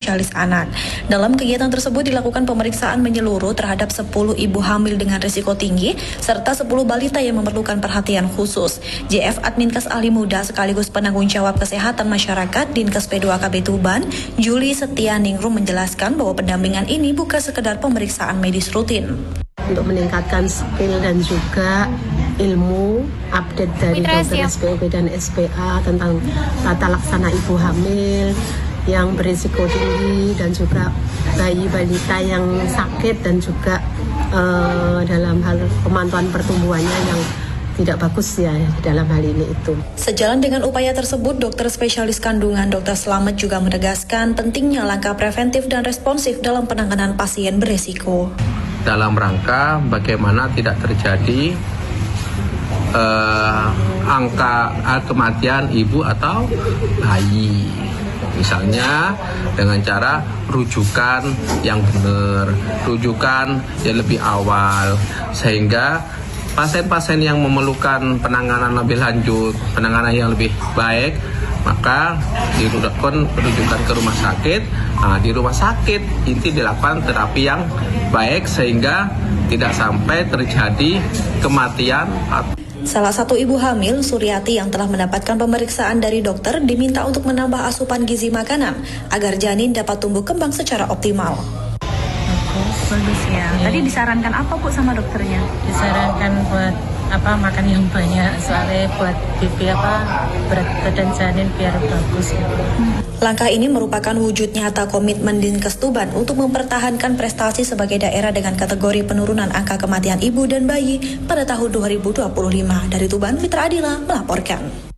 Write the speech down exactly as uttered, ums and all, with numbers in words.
spesialis anak. Dalam kegiatan tersebut dilakukan pemeriksaan menyeluruh terhadap sepuluh ibu hamil dengan risiko tinggi serta sepuluh balita yang memerlukan perhatian khusus. J F Adminkes Ahli Muda sekaligus penanggung jawab kesehatan masyarakat Dinkes P dua K B Tuban, Juli Setianingrum menjelaskan bahwa pendampingan ini bukan sekedar pemeriksaan medis rutin. Untuk meningkatkan skill dan juga ilmu update dari dokter S P O P dan S P A tentang tata laksana ibu hamil yang berisiko tinggi dan juga bayi balita yang sakit dan juga uh, dalam hal pemantauan pertumbuhannya yang tidak bagus ya dalam hal ini itu. Sejalan dengan upaya tersebut, dokter spesialis kandungan Dokter Slamet juga menegaskan pentingnya langkah preventif dan responsif dalam penanganan pasien berisiko. Dalam rangka bagaimana tidak terjadi uh, angka uh, kematian ibu atau bayi. Misalnya dengan cara rujukan yang benar, rujukan yang lebih awal, sehingga pasien-pasien yang memerlukan penanganan lebih lanjut, penanganan yang lebih baik, maka dirujukan rujukan ke rumah sakit. Nah, di rumah sakit inti dilakukan terapi yang baik sehingga tidak sampai terjadi kematian. Salah satu ibu hamil, Suryati, yang telah mendapatkan pemeriksaan dari dokter diminta untuk menambah asupan gizi makanan agar janin dapat tumbuh kembang secara optimal. Bagus ya. Tadi disarankan apa Bu sama dokternya? Disarankan buat apa makan yang banyak, soalnya buat bibi apa berat badan janin biar bagus gitu. Langkah ini merupakan wujud nyata komitmen Dinkes Tuban untuk mempertahankan prestasi sebagai daerah dengan kategori penurunan angka kematian ibu dan bayi pada tahun dua ribu dua puluh lima. Dari Tuban, Fitra Adila melaporkan.